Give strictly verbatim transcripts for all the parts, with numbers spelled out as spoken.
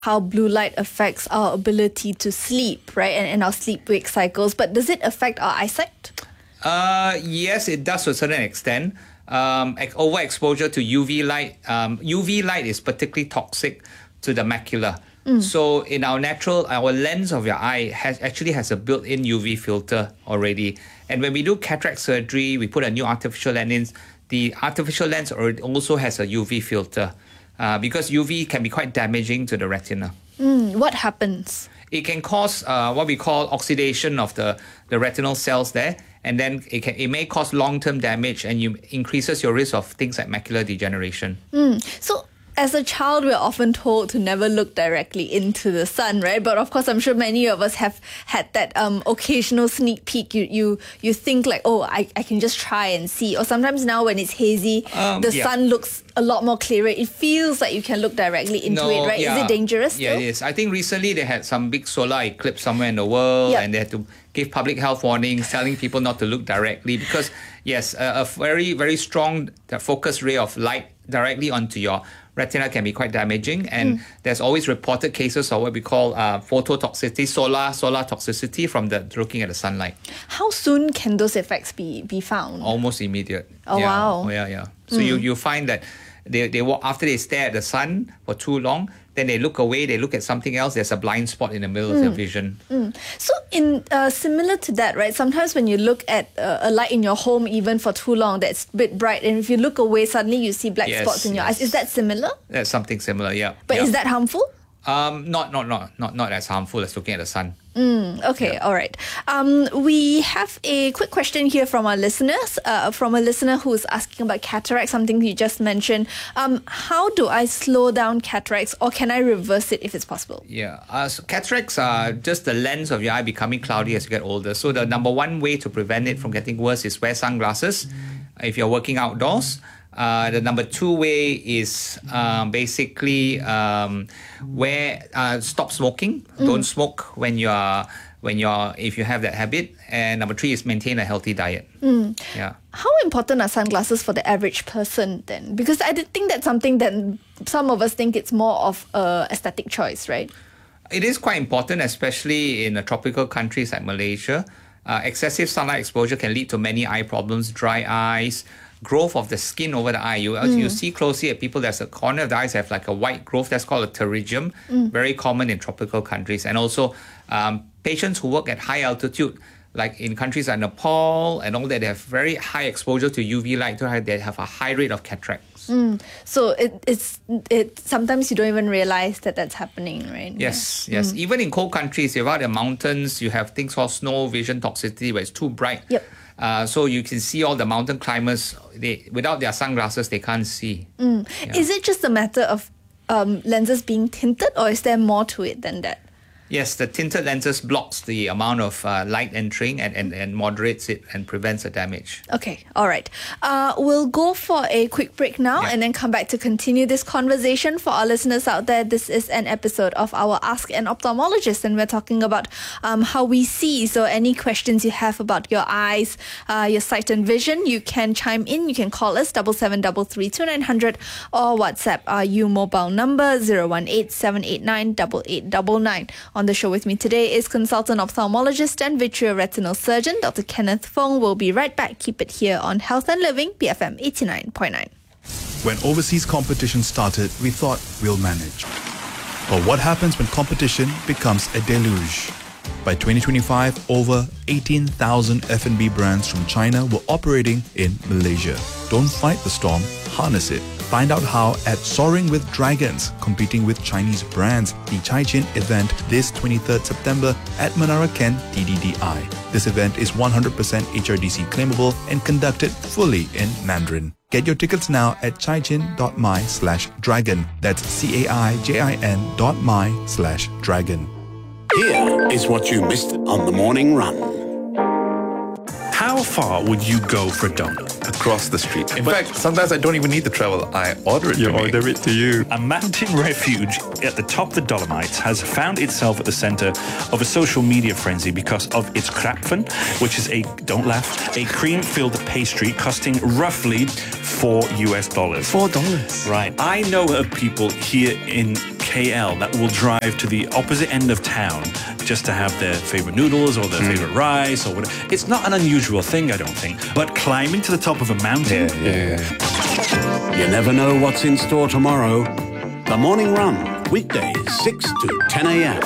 how blue light affects our ability to sleep, right? And, and our sleep-wake cycles. But does it affect our eyesight? Uh, yes, it does to a certain extent. Um, overexposure to U V light. Um, U V light is particularly toxic to the macula. Mm. So in our natural, our lens of your eye has actually has a built-in U V filter already. And when we do cataract surgery, we put a new artificial lens in. The artificial lens also has a U V filter uh, because U V can be quite damaging to the retina. Mm, what happens? It can cause uh, what we call oxidation of the, the retinal cells there. And then it can it may cause long-term damage and you increases your risk of things like macular degeneration. Mm. So as a child, we're often told to never look directly into the sun, right? But of course, I'm sure many of us have had that um, occasional sneak peek. You you you think like, oh, I, I can just try and see. Or sometimes now when it's hazy, um, the yeah. sun looks a lot more clearer. It feels like you can look directly into no, it, right? Yeah. Is it dangerous Yeah, still? it is. I think recently they had some big solar eclipse somewhere in the world yep. and they had to give public health warnings telling people not to look directly because, yes, a, a very, very strong focused ray of light directly onto your retina can be quite damaging, and mm. there's always reported cases of what we call uh, phototoxicity, solar solar toxicity from the looking at the sunlight. How soon can those effects be, be found? Almost immediate. Oh, yeah. wow. Oh, yeah, yeah. So mm. you, you find that they, they walk, after they stare at the sun for too long, then they look away, they look at something else, there's a blind spot in the middle mm. of their vision. Mm. So in uh, similar to that, right, sometimes when you look at uh, a light in your home even for too long, that's a bit bright, and if you look away, suddenly you see black yes, spots in your yes. eyes. Is that similar? That's something similar, yeah. But yeah. is that harmful? Um, not, not, not, not, not as harmful as looking at the sun. Mm, okay, yeah. all right. Um, we have a quick question here from our listeners, uh, from a listener who's asking about cataract, something you just mentioned. Um, how do I slow down cataracts, or can I reverse it if it's possible? Yeah, uh, so cataracts are just the lens of your eye becoming cloudy as you get older. So the number one way to prevent it from getting worse is wear sunglasses if you're working outdoors. Uh, the number two way is um, basically um, where uh, stop smoking. Mm. Don't smoke when you're when you're if you have that habit. And number three is maintain a healthy diet. Mm. Yeah. How important are sunglasses for the average person then? Because I did think that's something that some of us think it's more of a aesthetic choice, right? It is quite important, especially in uh, tropical countries like Malaysia. Uh, excessive sunlight exposure can lead to many eye problems, dry eyes, growth of the skin over the eye. You mm. you see closely at people, there's a corner of the eyes have like a white growth. That's called a pterygium. Mm. Very common in tropical countries. And also um, patients who work at high altitude, like in countries like Nepal and all that, they have very high exposure to U V light. They have a high rate of cataracts. Mm. So it, it's it sometimes you don't even realize that that's happening, right? Yes, yeah. yes. Mm. Even in cold countries, you're out in mountains, you have things called snow vision toxicity where it's too bright. Yep. Uh, so you can see all the mountain climbers, they without their sunglasses, they can't see. Mm. Yeah. Is it just a matter of um, lenses being tinted, or is there more to it than that? Yes, the tinted lenses blocks the amount of uh, light entering and, and, and moderates it and prevents the damage. Okay, all right. Uh, we'll go for a quick break now, yeah. and then come back to continue this conversation. For our listeners out there, this is an episode of our Ask an Ophthalmologist, and we're talking about um, how we see. So any questions you have about your eyes, uh, your sight and vision, you can chime in. You can call us double seven double three two nine hundred or WhatsApp our U mobile number zero one eight seven eight nine eight eight nine nine. On the show with me today is consultant ophthalmologist and vitreoretinal surgeon Doctor Kenneth Fong. We'll be right back. Keep it here on Health and Living, B F M eighty-nine point nine. When overseas competition started, we thought we'll manage. But what happens when competition becomes a deluge? By twenty twenty-five, over eighteen thousand F and B brands from China were operating in Malaysia. Don't fight the storm, harness it. Find out how at Soaring with Dragons, competing with Chinese brands, the Caixin event this twenty-third September at Menara Ken T D D I. This event is one hundred percent H R D C claimable and conducted fully in Mandarin. Get your tickets now at caixin.my slash dragon. That's C-A-I-J-I-N dot my slash dragon. Here is what you missed on the morning run. How far would you go for a donut? Across the street. In But- fact, sometimes I don't even need to travel. I order it You to me. order it to you. A mountain refuge at the top of the Dolomites has found itself at the center of a social media frenzy because of its krapfen, which is a, don't laugh, a cream-filled pastry costing roughly four U S dollars. Four dollars. Right. I know of people here in K L that will drive to the opposite end of town just to have their favorite noodles or their favorite rice or whatever. It's not an unusual thing, I don't think. But climbing to the top of a mountain, Yeah, yeah, yeah. You never know what's in store tomorrow. The Morning Run, weekdays six to ten a.m.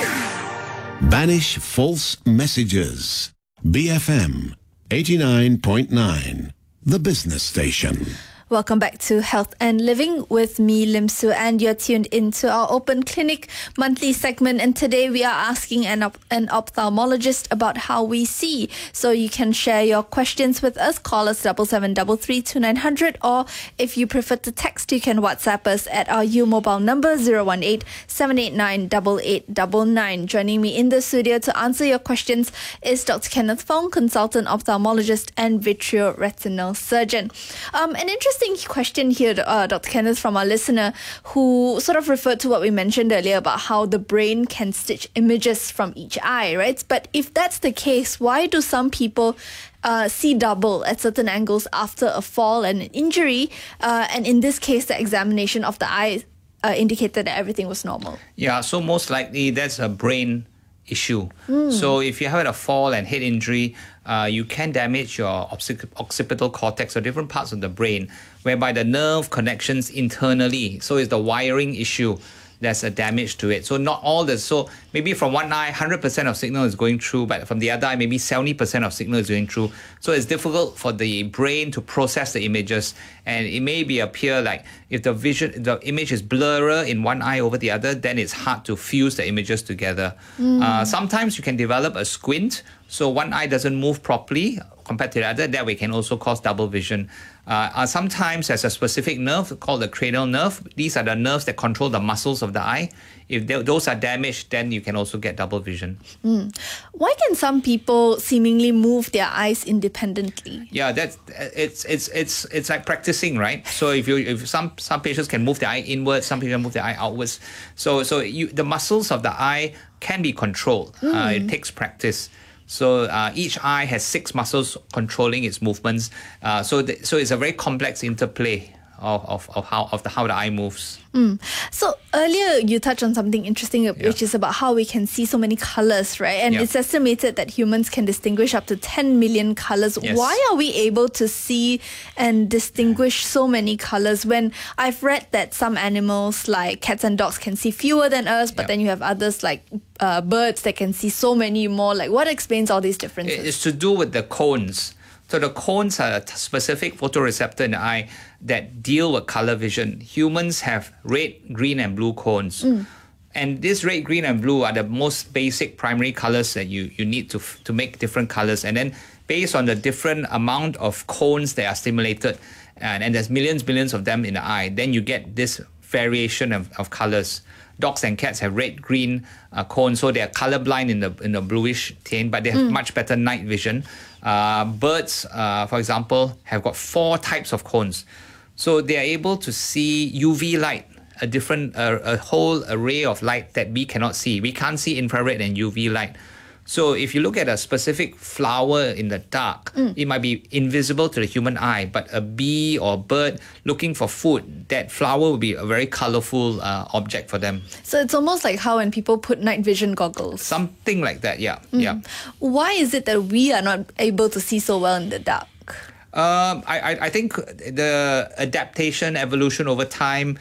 Banish false messages. B F M eighty-nine point nine, the business station. Welcome back to Health and Living with me, Lim Su, and you're tuned into our Open Clinic monthly segment. And today we are asking an, op- an ophthalmologist about how we see. So you can share your questions with us. Call us double seven double three two nine hundred, or if you prefer to text, you can WhatsApp us at our U mobile number zero one eight seven eight nine eight eight nine nine. Joining me in the studio to answer your questions is Doctor Kenneth Fong, consultant ophthalmologist and vitreoretinal surgeon. Um, an interesting question here, uh, Doctor Kenneth, from our listener who sort of referred to what we mentioned earlier about how the brain can stitch images from each eye, right? But if that's the case, why do some people uh, see double at certain angles after a fall and an injury? Uh, and in this case, the examination of the eye uh, indicated that everything was normal. Yeah, so most likely that's a brain issue. Mm. So if you have a fall and head injury, uh, you can damage your occipital, occipital cortex or different parts of the brain, whereby the nerve connections internally. So it's the wiring issue. There's a damage to it. So not all the, so maybe from one eye, one hundred percent of signal is going through, but from the other eye, maybe seventy percent of signal is going through. So it's difficult for the brain to process the images. And it may be appear like if the vision, the image is blurrer in one eye over the other, then it's hard to fuse the images together. Mm. Uh, sometimes you can develop a squint. So one eye doesn't move properly compared to the other. That way can also cause double vision. Uh, uh, sometimes there's a specific nerve called the cranial nerve. These are the nerves that control the muscles of the eye. If they, those are damaged, then you can also get double vision. Mm. Why can some people seemingly move their eyes independently? Yeah, that's it's it's it's it's like practicing, right? So if you if some some patients can move their eye inwards, some people move their eye outwards. So so you the muscles of the eye can be controlled. Mm. Uh, it takes practice. So uh, each eye has six muscles controlling its movements. Uh, so the, so it's a very complex interplay of, of, of how of the how the eye moves. Mm. So earlier you touched on something interesting, yeah. which is about how we can see so many colors, right? And yeah. it's estimated that humans can distinguish up to ten million colors. Yes. Why are we able to see and distinguish so many colors when I've read that some animals like cats and dogs can see fewer than us, but yeah. then you have others like uh, birds that can see so many more? Like, what explains all these differences? It's to do with the cones. So the cones are a specific photoreceptor in the eye that deal with color vision. Humans have red, green, and blue cones. Mm. And this red, green, and blue are the most basic primary colors that you, you need to, to make different colors. And then based on the different amount of cones that are stimulated, and, and there's millions, millions of them in the eye, then you get this variation of, of colors. Dogs and cats have red, green uh, cones, so they're colorblind in the in the bluish tint, but they have mm. much better night vision. Uh, birds, uh, for example, have got four types of cones, so they are able to see U V light, a different, uh, a whole array of light that we cannot see. We can't see infrared and U V light. So if you look at a specific flower in the dark, mm. it might be invisible to the human eye, but a bee or a bird looking for food, that flower will be a very colorful uh, object for them. So it's almost like how when people put night vision goggles. Something like that, yeah. Mm. yeah. Why is it that we are not able to see so well in the dark? Um, I, I think the adaptation, evolution over time,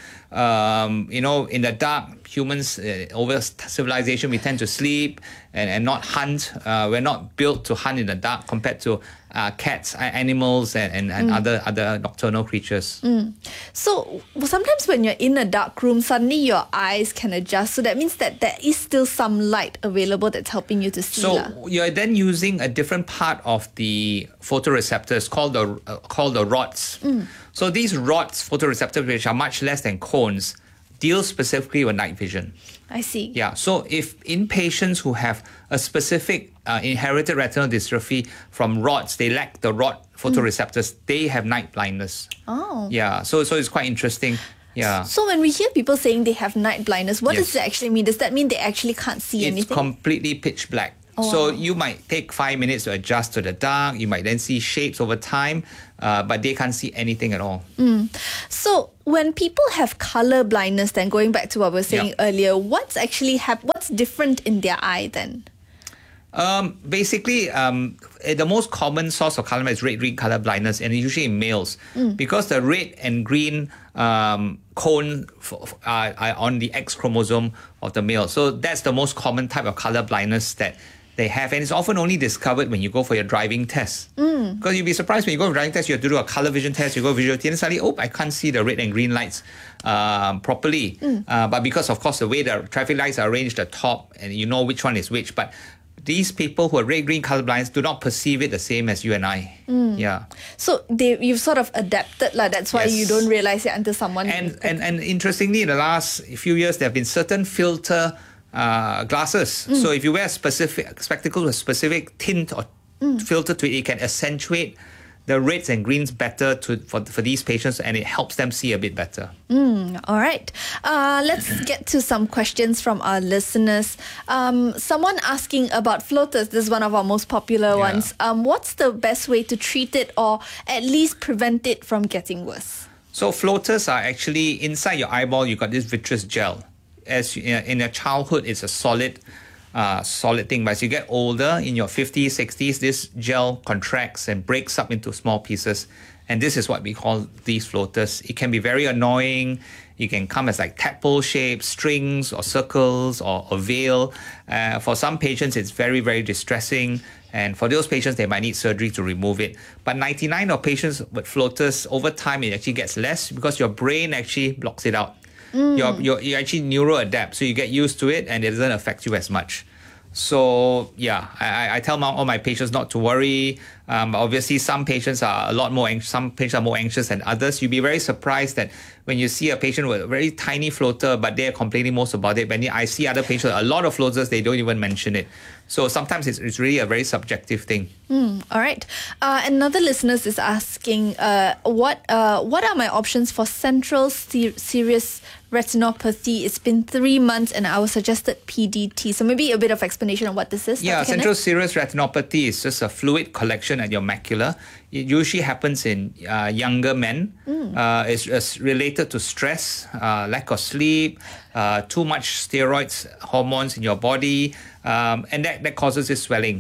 um, you know, in the dark, humans, uh, over civilization, we tend to sleep and, and not hunt. Uh, we're not built to hunt in the dark compared to uh, cats, animals, and, and, and mm. other, other nocturnal creatures. Mm. So sometimes when you're in a dark room, suddenly your eyes can adjust. So that means that there is still some light available that's helping you to see. So la. you're then using a different part of the photoreceptors called the, uh, called the rods. Mm. So these rods, photoreceptors, which are much less than cones, deal specifically with night vision. I see. Yeah. So if in patients who have a specific uh, inherited retinal dystrophy from rods, they lack the rod photoreceptors, mm. they have night blindness. Oh. Yeah. So so it's quite interesting. Yeah. So when we hear people saying they have night blindness, what Yes. does it actually mean? Does that mean they actually can't see It's anything? completely pitch black. Oh, so wow. you might take five minutes to adjust to the dark. You might then see shapes over time, uh, but they can't see anything at all. Mm. So when people have color blindness, then going back to what we were saying Yeah. earlier, what's actually hap- what's different in their eye then? Um, basically, um, eh, the most common source of color blindness is red-green color blindness, and usually in males, because the red and green um, cone f- f- are, are on the X chromosome of the male. So that's the most common type of color blindness that they have, and it's often only discovered when you go for your driving test. Because you'd be surprised when you go for a driving test, you have to do a color vision test, you go visual test, and suddenly, oh, I can't see the red and green lights um, properly. Uh, but because, of course, the way the traffic lights are arranged at the top, and you know which one is which, but these people who are red-green colorblind do not perceive it the same as you and I. Yeah. So they you've sort of adapted, like that's why Yes. you don't realize it until someone. And, and and interestingly, in the last few years, there have been certain filter uh, glasses. So if you wear a specific spectacles with a specific tint or filter to it, it can accentuate the reds and greens better to for, for these patients, and it helps them see a bit better. All right. Uh, let's get to some questions from our listeners. Um, someone asking about floaters. This is one of our most popular Yeah. ones. Um, what's the best way to treat it or at least prevent it from getting worse? So floaters are actually inside your eyeball. You got this vitreous gel. As you, in your childhood, it's a solid, uh, solid thing. But as you get older, in your fifties, sixties, this gel contracts and breaks up into small pieces. And this is what we call these floaters. It can be very annoying. It can come as like tadpole shapes, strings or circles or a veil. Uh, for some patients, it's very, very distressing. And for those patients, they might need surgery to remove it. But ninety-nine of patients with floaters, over time, it actually gets less because your brain actually blocks it out. Your, your, you actually neuroadapt, so you get used to it and it doesn't affect you as much. So yeah, I, I tell my, all my patients not to worry. Um, obviously, some patients are a lot more anxious. Some patients are more anxious than others. You'll be very surprised that when you see a patient with a very tiny floater, but they're complaining most about it. When I see other patients, a lot of floaters, they don't even mention it. So sometimes it's, it's really a very subjective thing. Mm, all right. Uh, another listener is asking, uh, what uh, what are my options for central ser- serious retinopathy? It's been three months and I was suggested P D T. So maybe a bit of explanation on what this is. Yeah, Doctor central Kenneth? serous retinopathy is just a fluid collection at your macula. It usually happens in uh, younger men. Mm. Uh, it's, it's related to stress, uh, lack of sleep, uh, too much steroids, hormones in your body, um, and that, that causes this swelling.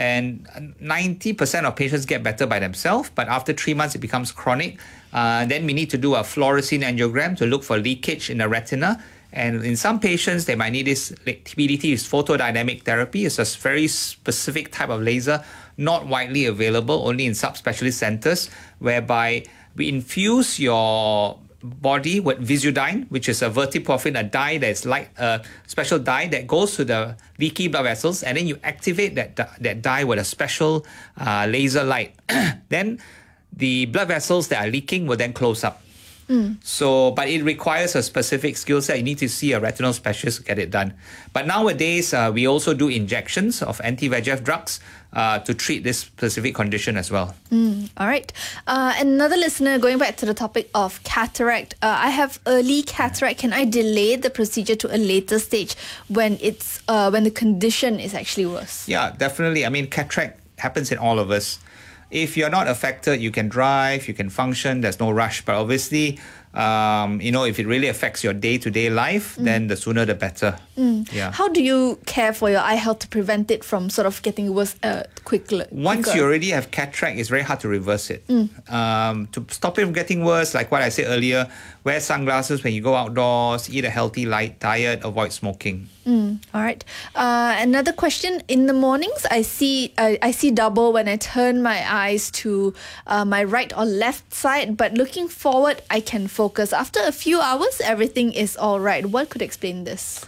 And ninety percent of patients get better by themselves, but after three months, it becomes chronic. Uh, then we need to do a fluorescein angiogram to look for leakage in the retina. And in some patients, they might need this P D T, is photodynamic therapy. It's a very specific type of laser, not widely available, only in subspecialist centers, whereby we infuse your body with Visudyne, which is a vertiporphin, a dye that's like a special dye that goes to the leaky blood vessels, and then you activate that that dye with a special uh, laser light. Then the blood vessels that are leaking will then close up. Mm. So, but it requires a specific skill set. You need to see a retinal specialist to get it done. But nowadays, uh, we also do injections of anti-V E G F drugs uh, to treat this specific condition as well. Mm, all right. Uh, another listener, going back to the topic of cataract. Uh, I have early cataract. Can I delay the procedure to a later stage when it's uh, when the condition is actually worse? Yeah, definitely. I mean, cataract happens in all of us. If you're not affected, you can drive, you can function, there's no rush. But obviously, um, you know, if it really affects your day-to-day life, mm. then the sooner the better. Mm. Yeah. How do you care for your eye health to prevent it from sort of getting worse uh, quickly? Once quicker? you already have cataract, it's very hard to reverse it. Mm. Um, to stop it from getting worse, like what I said earlier, wear sunglasses when you go outdoors, eat a healthy, light diet, avoid smoking. Mm, all right. Uh, another question. In the mornings, I see uh, I see double when I turn my eyes to uh, my right or left side, but looking forward, I can focus. After a few hours, everything is all right. What could explain this?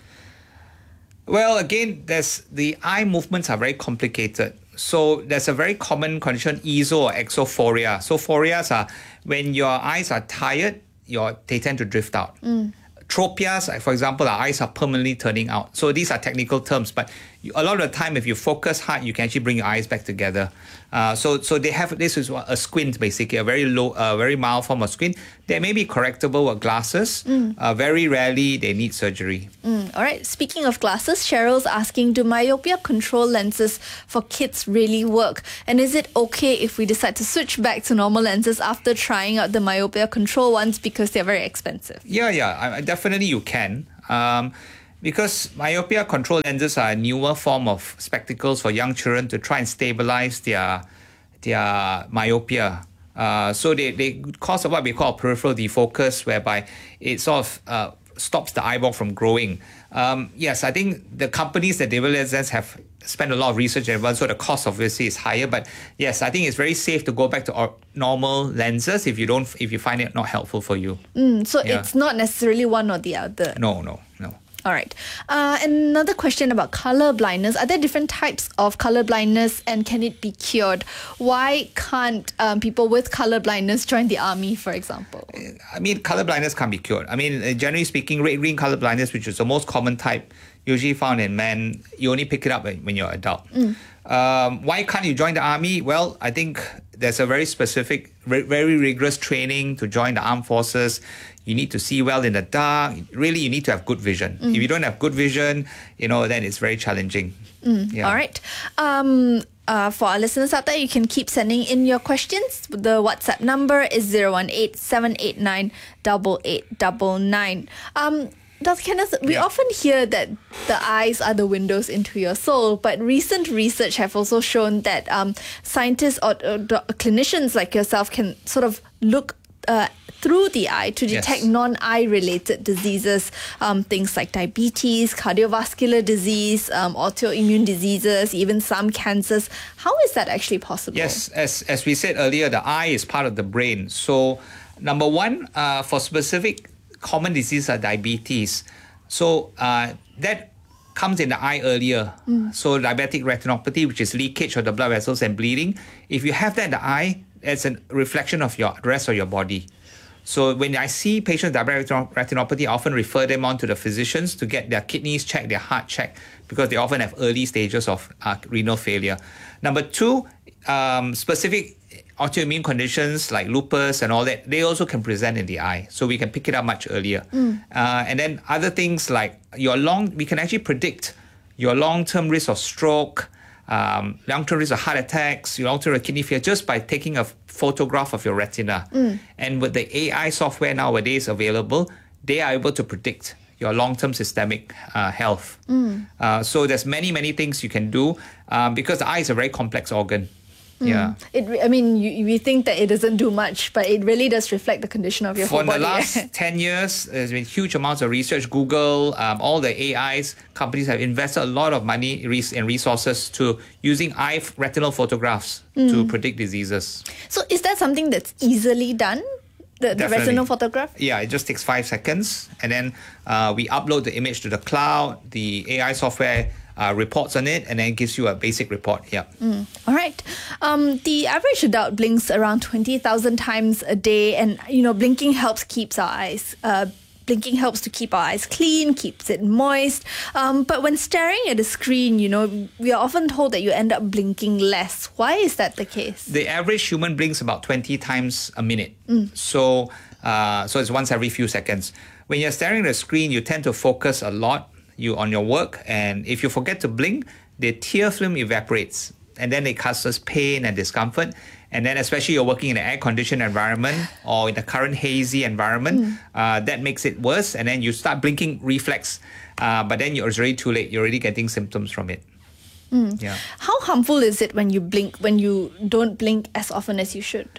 Well, again, there's the eye movements are very complicated. So there's a very common condition, ezo or exophoria. So phorias are when your eyes are tired, your they tend to drift out. Mm. Tropias, for example, our eyes are permanently turning out. So these are technical terms, but you, a lot of the time, if you focus hard, you can actually bring your eyes back together. Uh, so, so they have this is a squint, basically, a very low, uh, very mild form of squint. There may be correctable with glasses. Mm. Uh, very rarely they need surgery. Mm. All right. Speaking of glasses, Cheryl's asking, do myopia control lenses for kids really work? And is it okay if we decide to switch back to normal lenses after trying out the myopia control ones because they're very expensive? Yeah, yeah. I, definitely you can. Um, because myopia control lenses are a newer form of spectacles for young children to try and stabilize their, their myopia. Uh, so they, they cause what we call peripheral defocus, whereby it sort of uh, stops the eyeball from growing. Um, yes, I think the companies that develop lenses have spent a lot of research and so the cost obviously is higher. But yes, I think it's very safe to go back to our normal lenses if you don't, if you find it not helpful for you. Mm, so yeah. It's not necessarily one or the other. No, no, no. All right. Uh, another question about color blindness. Are there different types of color blindness and can it be cured? Why can't um, people with color blindness join the army, for example? I mean, color blindness can't be cured. I mean, uh, generally speaking, red-green color blindness, which is the most common type, usually found in men, you only pick it up when, when you're adult. Mm. Um, why can't you join the army? Well, I think there's a very specific, very rigorous training to join the armed forces. You need to see well in the dark. Really, you need to have good vision. Mm. If you don't have good vision, you know, then it's very challenging. Mm. Yeah. All right. Um, uh, for our listeners out there, you can keep sending in your questions. The WhatsApp number is zero one eight, seven eight nine, eight eight nine nine. Um, Doctor Kenneth, we yeah. often hear that the eyes are the windows into your soul, but recent research have also shown that um, scientists or, or clinicians like yourself can sort of look uh, through the eye to detect yes. non-eye related diseases, um, things like diabetes, cardiovascular disease, um, autoimmune diseases, even some cancers. How is that actually possible? Yes, as, as we said earlier, the eye is part of the brain. So, number one, uh, for specific common diseases are diabetes. So uh, that comes in the eye earlier. Mm. So diabetic retinopathy, which is leakage of the blood vessels and bleeding. If you have that in the eye, it's a reflection of your the rest of your body. So when I see patients with diabetic retinopathy, I often refer them on to the physicians to get their kidneys checked, their heart checked, because they often have early stages of uh, renal failure. Number two, um, specific autoimmune conditions like lupus and all that, they also can present in the eye. So we can pick it up much earlier. Mm. Uh, and then other things like your long, we can actually predict your long-term risk of stroke, um, long-term risk of heart attacks, your long-term kidney failure, just by taking a photograph of your retina. Mm. And with the A I software nowadays available, they are able to predict your long-term systemic uh, health. Mm. Uh, so there's many, many things you can do um, because the eye is a very complex organ. Mm. Yeah, it. I mean, you, we think that it doesn't do much, but it really does reflect the condition of your For whole body. For the last ten years, there's been huge amounts of research. Google, um, all the A Is, companies have invested a lot of money and resources to using eye retinal photographs mm. to predict diseases. So is that something that's easily done? The, the retinal photograph? Yeah, it just takes five seconds. And then uh, we upload the image to the cloud. The A I software Uh, reports on it and then gives you a basic report. Yeah. Mm. All right. Um, the average adult blinks around twenty thousand times a day, and you know, blinking helps keeps our eyes. Uh, blinking helps to keep our eyes clean, keeps it moist. Um, but when staring at a screen, you know, we are often told that you end up blinking less. Why is that the case? The average human blinks about twenty times a minute. Mm. So, uh, so it's once every few seconds. When you're staring at a screen, you tend to focus a lot. You on your work, and if you forget to blink, the tear film evaporates, and then it causes pain and discomfort. And then, especially you're working in an air-conditioned environment or in the current hazy environment, mm. uh, that makes it worse. And then you start blinking reflex, uh, but then it's already too late. You're already getting symptoms from it. Mm. Yeah. How harmful is it when you blink when you don't blink as often as you should?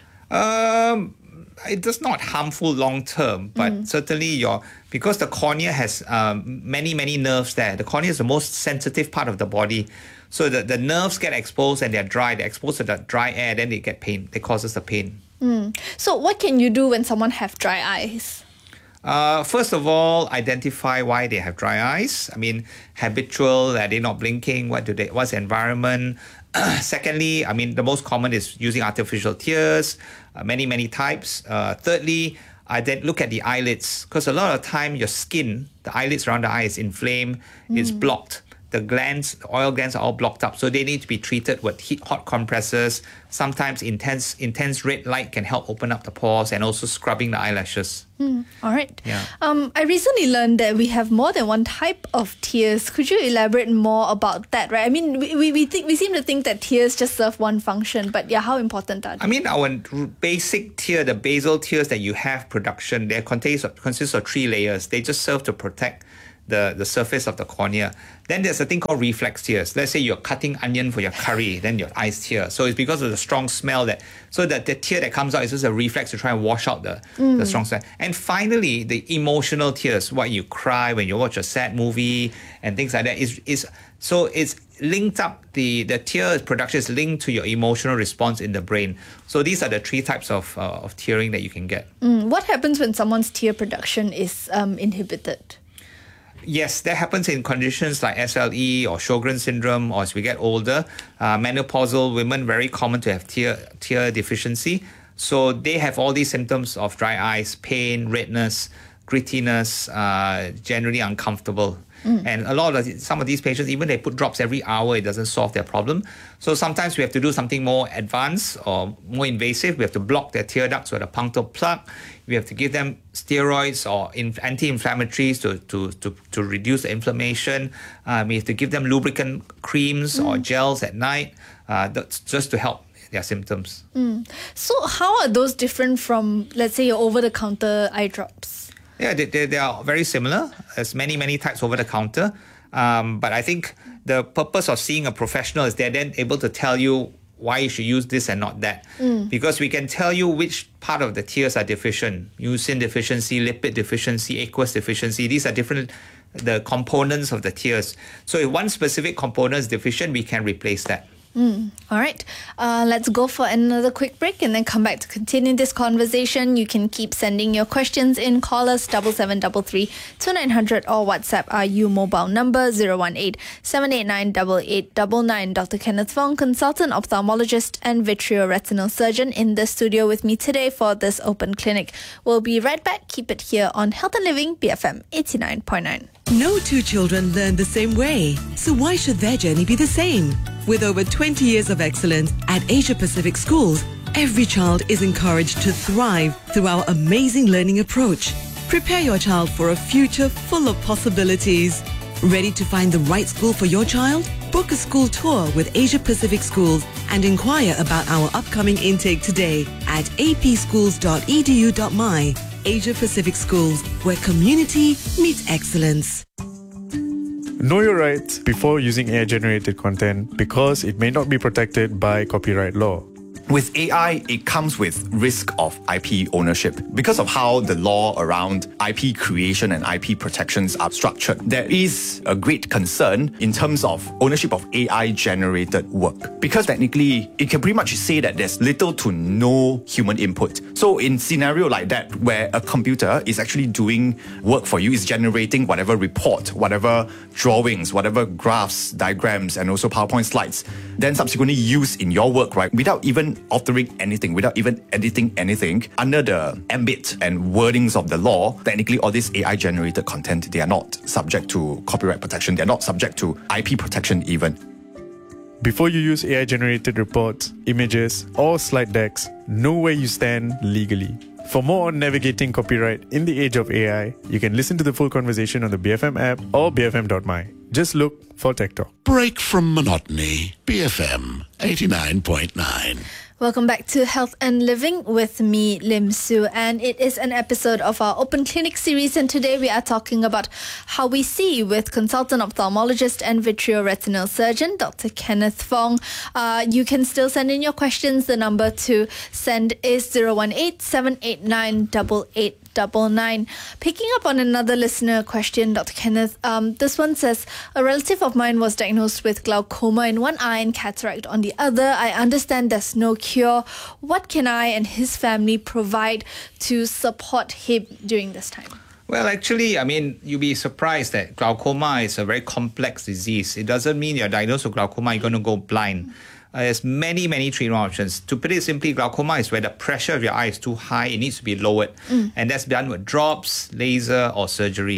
Um. It does not harmful long term, but mm. certainly your because the cornea has um, many many nerves there. The cornea is the most sensitive part of the body, so the, the nerves get exposed and they're dry. They're exposed to the dry air, then they get pain. It causes the pain. Mm. So what can you do when someone have dry eyes? Uh, first of all, identify why they have dry eyes. I mean, habitual, are they not blinking? What do they? What's the environment? Secondly, I mean, the most common is using artificial tears, uh, many, many types. Uh, thirdly, I then look at the eyelids, because a lot of time your skin, the eyelids around the eye is inflamed, mm. it's blocked. the glands, the oil glands are all blocked up. So they need to be treated with heat, hot compresses. Sometimes intense intense red light can help open up the pores, and also scrubbing the eyelashes. Mm, all right. Yeah. Um, I recently learned that we have more than one type of tears. Could you elaborate more about that? Right. I mean, we we, we think we seem to think that tears just serve one function, but yeah, how important are they? I mean, our basic tear, the basal tears that you have production, they contains consists of three layers. They just serve to protect the, the surface of the cornea. Then there's a thing called reflex tears. Let's say you're cutting onion for your curry, then your eyes tear. So it's because of the strong smell that, so that the tear that comes out is just a reflex to try and wash out the, mm. the strong smell. And finally, the emotional tears, what you cry when you watch a sad movie and things like that, is, is so it's linked up, the, the tear production is linked to your emotional response in the brain. So these are the three types of, uh, of tearing that you can get. Mm. What happens when someone's tear production is um, inhibited? Yes, that happens in conditions like S L E or Sjogren's syndrome, or as we get older. Uh, menopausal women, very common to have tear, tear deficiency. So they have all these symptoms of dry eyes, pain, redness, grittiness, uh, generally uncomfortable. Mm. And a lot of some of these patients, even they put drops every hour, it doesn't solve their problem. So sometimes we have to do something more advanced or more invasive. We have to block their tear ducts with a punctal plug. We have to give them steroids or anti-inflammatories to, to, to, to reduce the inflammation. Um, we have to give them lubricant creams mm. or gels at night, uh, that's just to help their symptoms. Mm. So how are those different from, let's say, your over-the-counter eye drops? Yeah, they, they, they are very similar. There's many, many types over the counter. Um, but I think the purpose of seeing a professional is they're then able to tell you why you should use this and not that. Mm. Because we can tell you which part of the tears are deficient. Mucin deficiency, lipid deficiency, aqueous deficiency. These are different, the components of the tears. So if one specific component is deficient, we can replace that. Mm. All right. Uh, let's go for another quick break and then come back to continue this conversation. You can keep sending your questions in. Call us double seven double three two nine hundred or WhatsApp our U mobile number zero one eight seven eight nine eight eight nine nine. Doctor Kenneth Fong, consultant ophthalmologist and vitreoretinal surgeon, in the studio with me today for this open clinic. We'll be right back. Keep it here on Health and Living, B F M eighty-nine point nine. No two children learn the same way, so why should their journey be the same? With over twenty years of excellence at Asia Pacific Schools, every child is encouraged to thrive through our amazing learning approach. Prepare your child for a future full of possibilities. Ready to find the right school for your child? Book a school tour with Asia Pacific Schools and inquire about our upcoming intake today at a p schools dot e d u dot m y. Asia Pacific Schools, where community meets excellence. Know your rights before using A I-generated content because it may not be protected by copyright law. With A I, it comes with risk of I P ownership. Because of how the law around I P creation and I P protections are structured, there is a great concern in terms of ownership of A I-generated work. Because technically, it can pretty much say that there's little to no human input. So in scenario like that, where a computer is actually doing work for you, is generating whatever report, whatever drawings, whatever graphs, diagrams, and also PowerPoint slides, then subsequently used in your work, right, without even altering anything, without even editing anything, under the ambit and wordings of the law, technically all this A I-generated content, they are not subject to copyright protection, they are not subject to I P protection even. Before you use A I-generated reports, images, or slide decks, know where you stand legally. For more on navigating copyright in the age of A I, you can listen to the full conversation on the B F M app or b f m dot m y. Just look for Tech Talk. Break from monotony. B F M eighty-nine point nine. Welcome back to Health and Living with me, Lim Su, and it is an episode of our Open Clinic series, and today we are talking about how we see with consultant ophthalmologist and vitreoretinal surgeon, Doctor Kenneth Fong. Uh, you can still send in your questions. The number to send is zero one eight seven eight nine eight eight nine nine. Picking up on another listener question, Doctor Kenneth, um, this one says, a relative of mine was diagnosed with glaucoma in one eye and cataract on the other. I understand there's no cure. What can I and his family provide to support him during this time? Well, actually, I mean, you'll be surprised that glaucoma is a very complex disease. It doesn't mean you're diagnosed with glaucoma, you're going to go blind. Uh, there's many, many treatment options. To put it simply, glaucoma is where the pressure of your eye is too high. It needs to be lowered. Mm. And that's done with drops, laser, or surgery.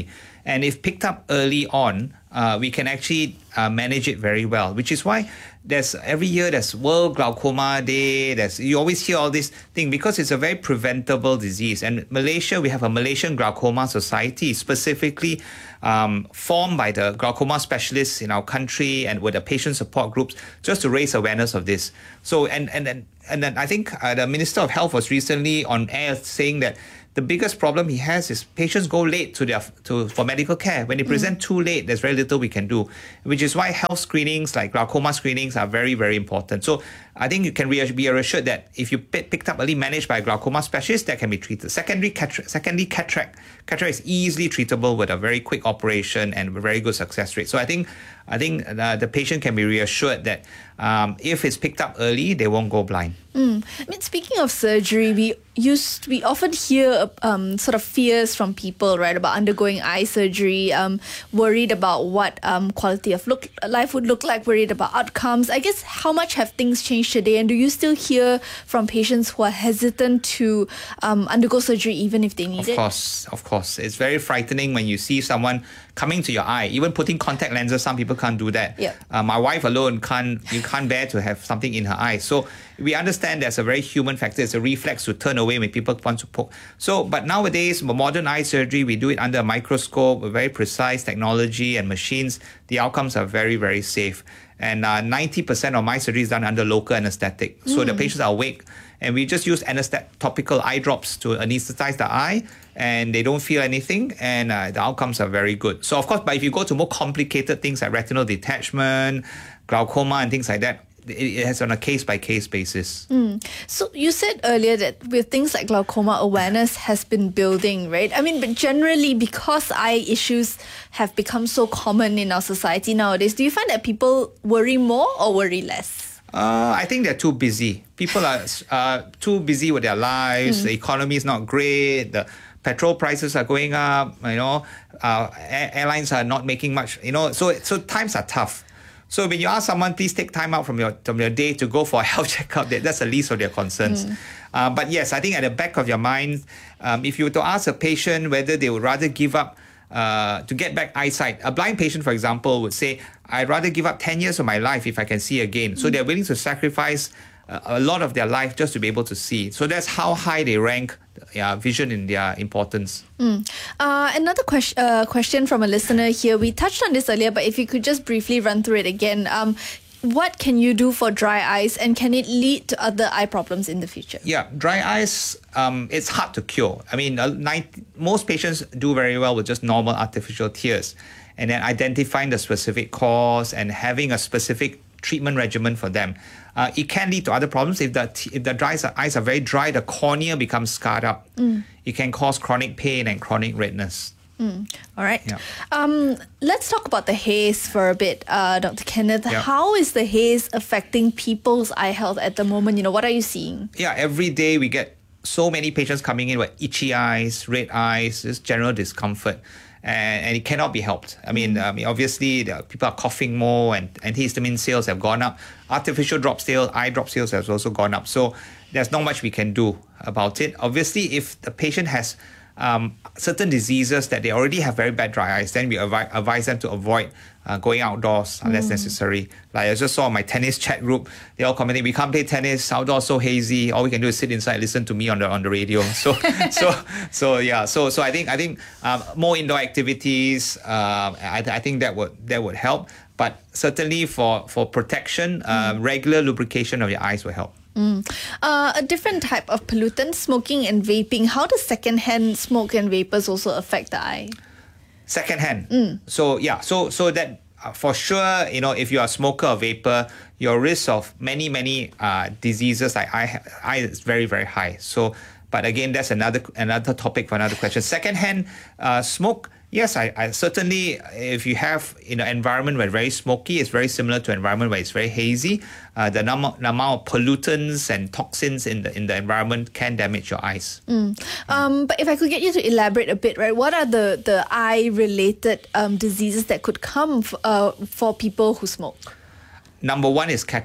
And if picked up early on, uh, we can actually uh, manage it very well, which is why there's every year there's World Glaucoma Day. There's you always hear all this thing because it's a very preventable disease. And Malaysia, we have a Malaysian Glaucoma Society specifically um, formed by the glaucoma specialists in our country and with the patient support groups just to raise awareness of this. So and and and, and then I think uh, the Minister of Health was recently on air saying that the biggest problem he has is patients go late to their to for medical care. When they present mm. too late, there's very little we can do, which is why health screenings like glaucoma screenings are very, very important. So I think you can re- be assured that if you p- picked up early, managed by a glaucoma specialist, that can be treated. Secondary cataract, secondly, cataract, cataract is easily treatable with a very quick operation and a very good success rate. So I think I think uh, the patient can be reassured that um, if it's picked up early, they won't go blind. Mm. I mean, speaking of surgery, we used we often hear um, sort of fears from people, right, about undergoing eye surgery, um, worried about what um, quality of look life would look like, worried about outcomes. I guess how much have things changed today, and do you still hear from patients who are hesitant to um, undergo surgery even if they need of it? Of course, of course. It's very frightening when you see someone coming to your eye, even putting contact lenses. Some people can't do that. Yep. Uh, my wife alone can't, you can't bear to have something in her eye. So we understand there's a very human factor. It's a reflex to turn away when people want to poke. So, but nowadays, modern eye surgery, we do it under a microscope, with very precise technology and machines. The outcomes are very, very safe. And uh, ninety percent of my surgery is done under local anesthetic. So mm. the patients are awake, and we just use anesthetic topical eye drops to anesthetize the eye, and they don't feel anything, and uh, the outcomes are very good. So of course, but if you go to more complicated things like retinal detachment, glaucoma, and things like that, it has on a case-by-case basis. Mm. So you said earlier that with things like glaucoma, awareness has been building, right? I mean, but generally, because eye issues have become so common in our society nowadays, do you find that people worry more or worry less? Uh, I think they're too busy. People are uh, too busy with their lives. Mm. The economy is not great. The petrol prices are going up. You know, uh, airlines are not making much. You know, so so times are tough. So when you ask someone, please take time out from your from your day to go for a health checkup, that, that's the least of their concerns. Mm. Uh, but yes, I think at the back of your mind, um, if you were to ask a patient whether they would rather give up uh, to get back eyesight, a blind patient, for example, would say, I'd rather give up ten years of my life if I can see again. Mm. So they're willing to sacrifice a lot of their life just to be able to see. So that's how high they rank uh, vision in their importance. Mm. Uh, another question, uh, question from a listener here. We touched on this earlier, but if you could just briefly run through it again. Um, what can you do for dry eyes, and can it lead to other eye problems in the future? Yeah, dry eyes, um, it's hard to cure. I mean, uh, ninety, most patients do very well with just normal artificial tears. And then identifying the specific cause and having a specific treatment regimen for them. Uh, it can lead to other problems. If the if the dry eyes are very dry, the cornea becomes scarred up. Mm. It can cause chronic pain and chronic redness. Mm. All right. Yeah. Um, let's talk about the haze for a bit, uh, Doctor Kenneth. Yeah. How is the haze affecting people's eye health at the moment? You know, what are you seeing? Yeah, every day we get so many patients coming in with itchy eyes, red eyes, just general discomfort. And, and it cannot be helped. I mean, I mean, obviously, the, people are coughing more, and antihistamine sales have gone up. Artificial drop sales, eye drop sales has also gone up. So there's not much we can do about it. Obviously, if the patient has um, certain diseases that they already have very bad dry eyes, then we advi- advise them to avoid uh, going outdoors unless mm. necessary. Like I just saw my tennis chat group, they all commenting, we can't play tennis, outdoors so hazy, all we can do is sit inside and listen to me on the on the radio. So so so yeah, so so I think I think um, more indoor activities, uh, I, I think that would that would help. But certainly for, for protection, uh, mm. regular lubrication of your eyes will help. Mm. Uh, a different type of pollutant, smoking and vaping. How does secondhand smoke and vapors also affect the eye? Secondhand. Mm. So yeah, so so that uh, for sure, you know, if you're a smoker or vapor, your risk of many many uh, diseases like eye eye is very very high. So, but again, that's another another topic for another question. Secondhand uh, smoke. Yes, I, I certainly, if you have in an environment where it's very smoky, it's very similar to an environment where it's very hazy. Uh, the, num- the amount of pollutants and toxins in the in the environment can damage your eyes. Mm. Um, but if I could get you to elaborate a bit, right? What are the, the eye-related um, diseases that could come f- uh, for people who smoke? Number one is cataract.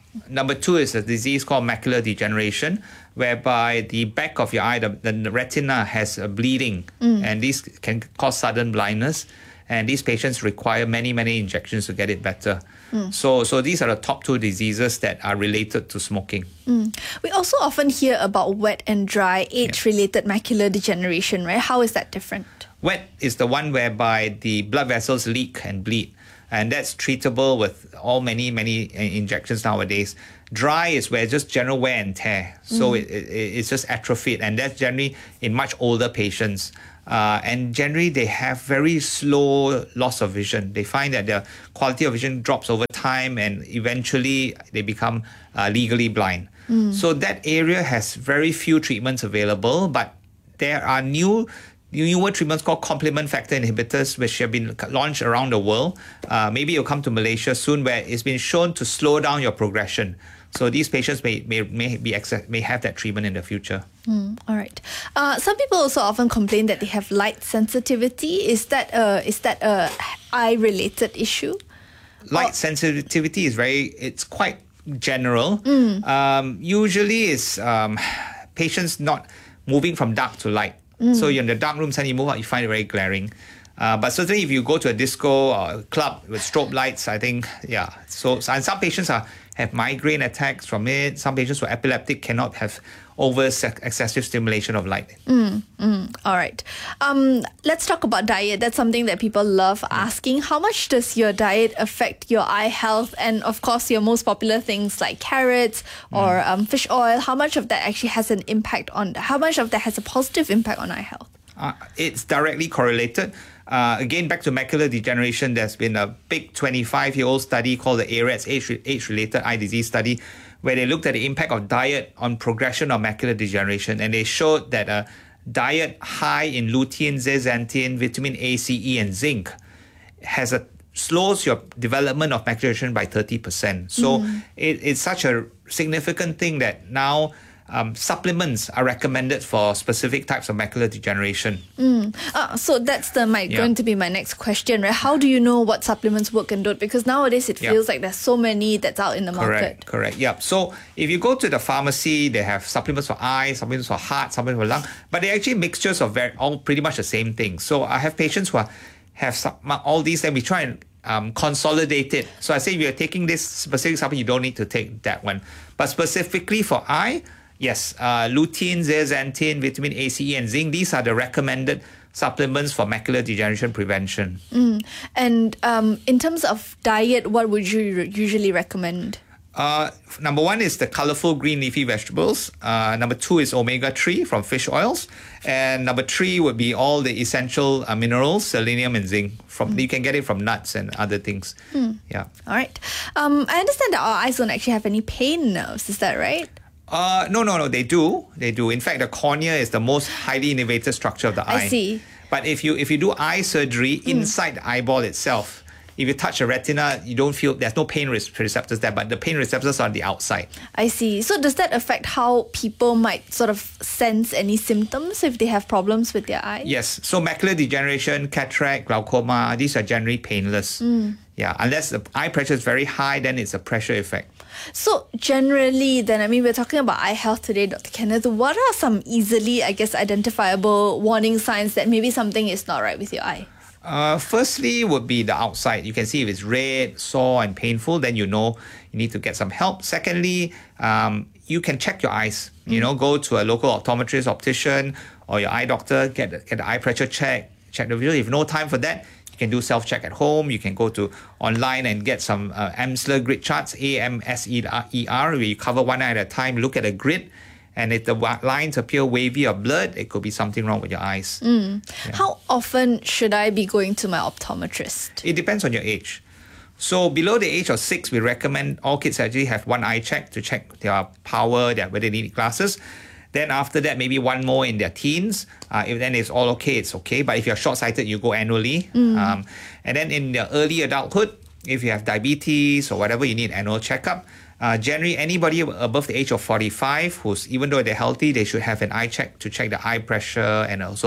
Number two is a disease called macular degeneration, whereby the back of your eye, the, the retina has a bleeding, mm. and these can cause sudden blindness. And these patients require many, many injections to get it better. Mm. So, so these are the top two diseases that are related to smoking. Mm. We also often hear about wet and dry age-related yeah. macular degeneration, right? How is that different? Wet is the one whereby the blood vessels leak and bleed. And that's treatable with all many, many injections nowadays. Dry is where just general wear and tear. So mm. it, it, it's just atrophied. And that's generally in much older patients. Uh, and generally, they have very slow loss of vision. They find that their quality of vision drops over time and eventually they become uh, legally blind. Mm. So that area has very few treatments available, but there are new newer treatments called complement factor inhibitors, which have been launched around the world. Uh, maybe it'll come to Malaysia soon, where it's been shown to slow down your progression. So these patients may may may be may have that treatment in the future. Mm, all right. Uh, some people also often complain that they have light sensitivity. Is that a is that a eye related issue? Light or- sensitivity is very it's quite general. Mm. Um, usually, it's um, patients not moving from dark to light. Mm. So you're in the dark room, suddenly you move out, you find it very glaring. Uh, but certainly if you go to a disco or a club with strobe lights, I think, yeah. So, and some patients are have migraine attacks from it. Some patients who are epileptic cannot have over excessive stimulation of light. Mm, mm, all right. Um, let's talk about diet. That's something that people love asking. How much does your diet affect your eye health? And of course, your most popular things like carrots or mm. um, fish oil. How much of that actually has an impact on, how much of that has a positive impact on eye health? Uh, it's directly correlated. Uh, again, back to macular degeneration, there's been a big twenty-five-year-old study called the AREDS, Age- Age-Related Eye Disease Study, where they looked at the impact of diet on progression of macular degeneration. And they showed that a diet high in lutein, zeaxanthin, vitamin A, C, E, and zinc has a slows your development of macular degeneration by thirty percent. So mm. it, it's such a significant thing that now Um, supplements are recommended for specific types of macular degeneration. Mm. Uh, so that's the my, yeah. going to be my next question, right? How do you know what supplements work and don't? Because nowadays it feels yeah. like there's so many that's out in the correct, market. Correct, yeah. So if you go to the pharmacy, they have supplements for eyes, supplements for heart, supplements for lung, but they're actually mixtures of very, all pretty much the same thing. So I have patients who are, have some, all these, and we try and Um, consolidate it. So I say if you're taking this specific supplement, you don't need to take that one. But specifically for eye, yes, uh, lutein, zeaxanthin, vitamin A, C, E, and zinc, these are the recommended supplements for macular degeneration prevention. Mm. And um, in terms of diet, what would you usually recommend? Uh, number one is the colorful green leafy vegetables. Uh, number two is omega three from fish oils. And number three would be all the essential uh, minerals, selenium and zinc. From mm. You can get it from nuts and other things. Mm. Yeah. All right. Um, I understand that our eyes don't actually have any pain nerves. Is that right? Uh, no, no, no. They do. They do. In fact, the cornea is the most highly innervated structure of the eye. I see. But if you if you do eye surgery mm. inside the eyeball itself, if you touch a retina, you don't feel, there's no pain receptors there, but the pain receptors are on the outside. I see. So does that affect how people might sort of sense any symptoms if they have problems with their eye? Yes. So macular degeneration, cataract, glaucoma, these are generally painless. Mm. Yeah. Unless the eye pressure is very high, then it's a pressure effect. So generally then, I mean, we're talking about eye health today, Doctor Kenneth. What are some easily, I guess, identifiable warning signs that maybe something is not right with your eye? Uh, firstly would be the outside. You can see if it's red, sore and painful, then you know you need to get some help. Secondly, um, you can check your eyes. Mm. You know, go to a local optometrist, optician or your eye doctor, get, get the eye pressure check, check the visual. If you have no time for that, you can do self-check at home. You can go to online and get some uh, Amsler grid charts, A M S E R, where you cover one eye at a time, look at a grid. And if the lines appear wavy or blurred, it could be something wrong with your eyes. Mm. Yeah. How often should I be going to my optometrist? It depends on your age. So below the age of six, we recommend all kids actually have one eye check to check their power, their, whether they need glasses. Then after that, maybe one more in their teens. Uh, if then it's all okay, it's okay. But if you're short-sighted, you go annually. Mm. Um, and then in the early adulthood, if you have diabetes or whatever, you need annual checkup. Uh, generally, anybody above the age of forty-five, who's even though they're healthy, they should have an eye check to check the eye pressure and also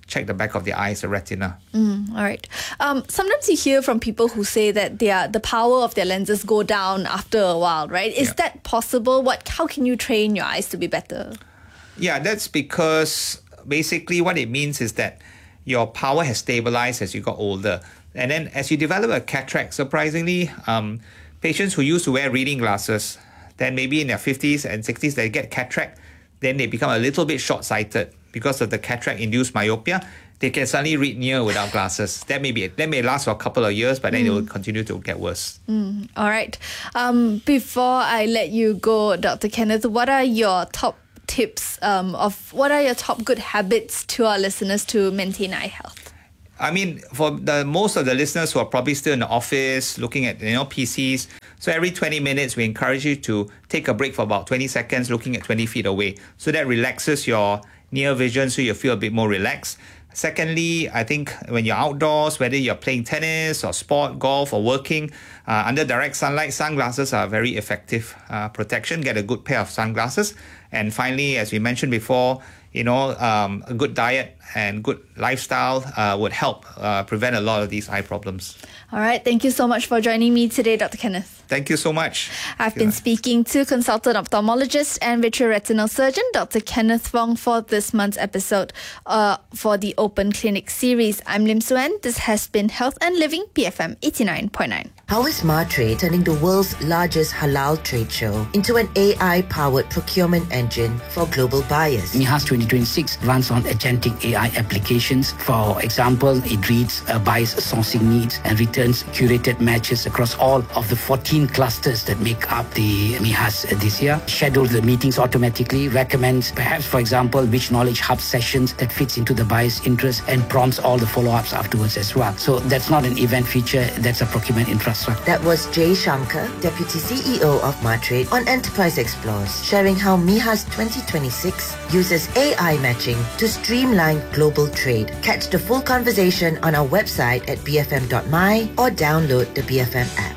check the back of the eyes, the retina. Mm, all right. Um, sometimes you hear from people who say that their the power of their lenses go down after a while, right? Is Yeah. that possible? What? How can you train your eyes to be better? Yeah, that's because basically what it means is that your power has stabilized as you got older. And then as you develop a cataract, surprisingly, um, patients who used to wear reading glasses, then maybe in their fifties and sixties, they get cataract, then they become a little bit short-sighted because of the cataract-induced myopia. They can suddenly read near without glasses. That may be that may last for a couple of years, but then it will continue to get worse. Mm, all right. Um, before I let you go, Doctor Kenneth, what are your top tips um, of what are your top good habits to our listeners to maintain eye health? I mean, for the most of the listeners who are probably still in the office looking at, you know, P Cs, so every twenty minutes, we encourage you to take a break for about twenty seconds looking at twenty feet away. So that relaxes your near vision so you feel a bit more relaxed. Secondly, I think when you're outdoors, whether you're playing tennis or sport, golf or working, uh, under direct sunlight, sunglasses are very effective uh, protection. Get a good pair of sunglasses. And finally, as we mentioned before, you know, um, a good diet and good lifestyle uh, would help uh, prevent a lot of these eye problems. All right. Thank you so much for joining me today, Doctor Kenneth. Thank you so much. I've been speaking to consultant ophthalmologist and vitreoretinal surgeon, Doctor Kenneth Wong, for this month's episode uh, for the Open Clinic series. I'm Lim Suen. This has been Health and Living, B F M eighty-nine point nine. How is Martrade turning the world's largest halal trade show into an A I-powered procurement engine for global buyers? MIHAS twenty twenty-six runs on agentic A I applications. For example, it reads a buyer's sourcing needs and returns curated matches across all of the fourteen clusters that make up the MIHAS this year. Schedule the meetings automatically, recommends perhaps, for example, which knowledge hub sessions that fits into the buyer's interest, and prompts all the follow-ups afterwards as well. So that's not an event feature, that's a procurement infrastructure. That was Jay Shankar, Deputy C E O of Martrade, on Enterprise Explores, sharing how MIHAS twenty twenty-six uses A I matching to streamline global trade. Catch the full conversation on our website at b f m dot m y or download the B F M app.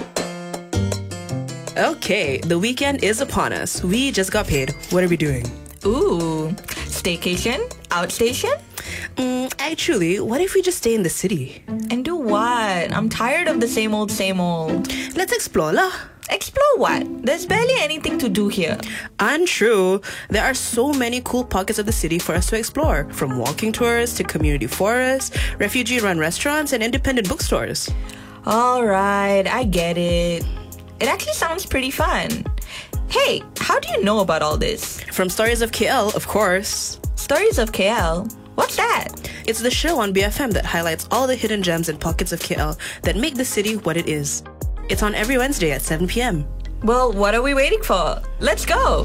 Okay, the weekend is upon us. We just got paid. What are we doing? Ooh, staycation? Outstation? Mm, actually, what if we just stay in the city? And do what? I'm tired of the same old, same old. Let's explore lah. Explore what? There's barely anything to do here. Untrue. There are so many cool pockets of the city for us to explore, from walking tours to community forests, refugee-run restaurants, and independent bookstores. Alright, I get it. It actually sounds pretty fun. Hey, how do you know about all this? From Stories of K L, of course. Stories of K L? What's that? It's the show on B F M that highlights all the hidden gems and pockets of K L that make the city what it is. It's on every Wednesday at seven p.m. Well, what are we waiting for? Let's go!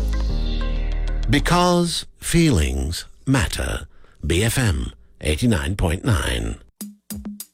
Because feelings matter. B F M eighty-nine point nine.